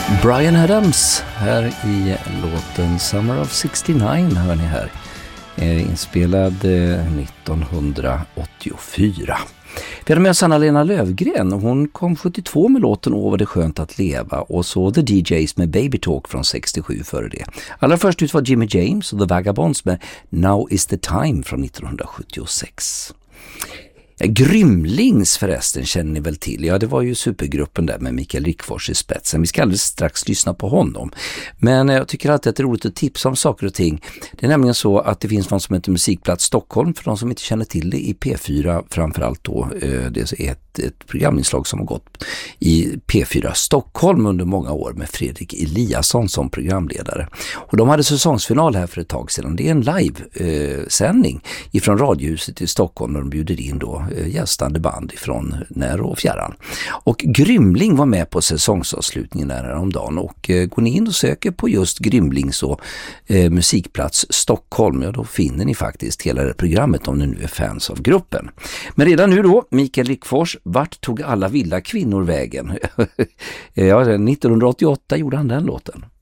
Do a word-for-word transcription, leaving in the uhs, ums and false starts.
Bryan Adams här i låten Summer of sextionio hör ni här. Inspelad nittonhundraåttiofyra. Vi hade med oss Anna-Lena Löfgren. Hon kom sjuttiotvå med låten Åh vad det skönt att leva, och så The D Js med Baby Talk från sextiosju före det. Allra först ut var Jimmy James och The Vagabonds med Now is the time från nittonhundrasjuttiosex. Grymlings förresten känner ni väl till. Ja, det var ju supergruppen där med Mikael Rickfors i spetsen. Vi ska alldeles strax lyssna på honom. Men jag tycker alltid att det är roligt att tipsa om saker och ting. Det är nämligen så att det finns något som heter Musikplats Stockholm, för de som inte känner till det, i P fyra framförallt då. Det är ett, ett programinslag som har gått i P fyra Stockholm under många år med Fredrik Eliasson som programledare. Och de hade säsongsfinal här för ett tag sedan. Det är en live-sändning ifrån Radiohuset i Stockholm, där de bjuder in då gästande band ifrån när och fjärran. Och Grymling var med på säsongsavslutningen där om dagen, och eh, går ni in och söker på just Grymling så eh, Musikplats Stockholm, ja då finner ni faktiskt hela det programmet om ni nu är fans av gruppen. Men redan nu då, Mikael Rickfors, vart tog alla vilda kvinnor vägen? Ja, nittonhundraåttioåtta gjorde han den låten.